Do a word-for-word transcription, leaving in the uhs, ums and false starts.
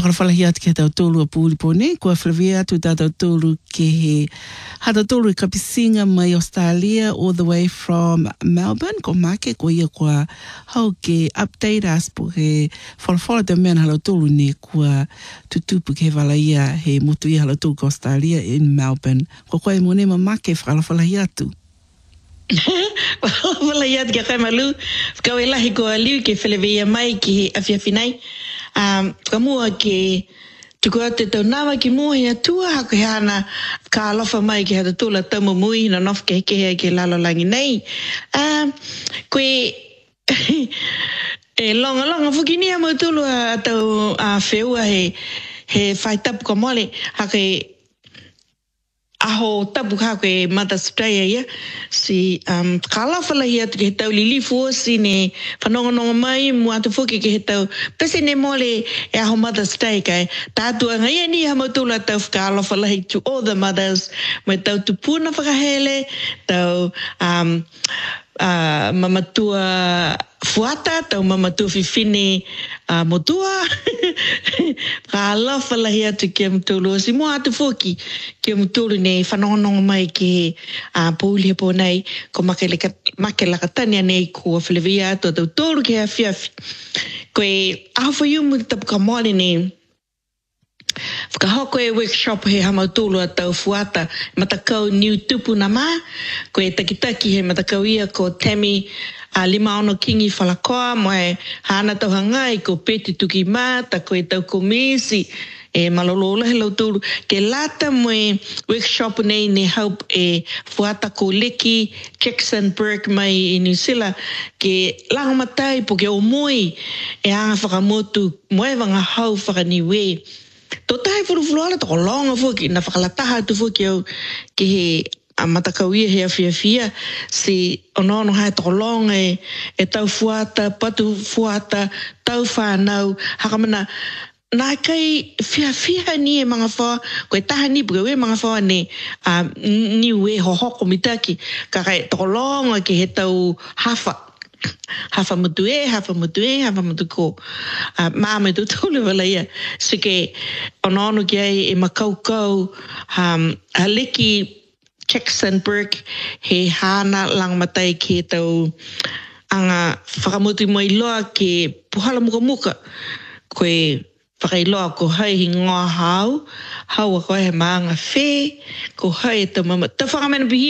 whakawhalahi atu ke tau tōlu a pūli pōne, kua whawhia atu tātou tōlu ke he hata tōlu i kapisinga mai Australia all the way from Melbourne, ko make ko ia kua hau ke update us po he whalawhala te mea halau tōlu ne kua tutupu ke wala ia he mutu i halau tōlu ko Australia in Melbourne. Ko koe mone ma make whakawhalahi atu. Wala ia te kai malu, kau e lahi ko aliu ke whelewea mai ki he awhiawhinai. Um, kamua ke tuku ate tau nawa ki mua hea tua hako he ana ka alofa mai ki hata tūla taumu mui na nof ke heke hea ke lalolangi nei. Um, koe e longa longa whuki ni hama tūlu a tau a wheua he, he whai tapu ka mole hako e aho tapu kako e Mother's Day ia si um kalafala ia te he tau lili fuosi ne whanongononga mai mua atu whuki ke he tau pese ne mole e aho Mother's Day kai tātua ngai ni ha mautula tau whakalafala hi to all the mothers mai tau tupuna whakahele tau um uh, mamatua fuata tau mamatua whiwhine uh, motua ka alofa lahi atu kia mtulu si mua atu whuki kia mtulu ne whanongononga mai ki uh, pōulia pō nei ko make laka tania nei ko whilewia atu tau tōru ki hea whiawhi koe aho whaiu mu tapu ka mole ne whakahoko e workshop he hamautulu a tau fuata matakau New Tupu na mā koe takitaki he matakau ia ko Tammy a lima ono kingi whalakoa moe hana tau hangai ko Peti Tuki mā ta koe tau komisi e malolola he lauturu ke lata moe workshop nei ne help e fuata ko Leki Jackson Burke mai i New Zealand ke langamatai po ke o moi e anga whakamotu moe wanga hau whakaniwe tō tahi whurufuluala tō longa whuki na whakalataha tu whuki au ke he a matakauia he awhiawhia si onono hai tō longa e, e tau fuata, patu fuata, tau whanau, hakamana nā kai whiawhia ni e mga wha, koe taha ni puke we mga wha ne uh, ni we hohoko mitaki, ka kai tō longa ke he tau hafa. Hafa mutu e, hafa mutu e, hafa mutu ko. Uh, Māme tu tūle wala ia. So ke onono ki ai e makaukau um, a Leki Jackson Burke he hana lang matai ke tau anga whakamutu mai loa ke puhala muka muka. Koe whakailoa ko hai hi ngā hau, hau a koe he maanga whē, ko hai e tau mama. Ta whakamena pihi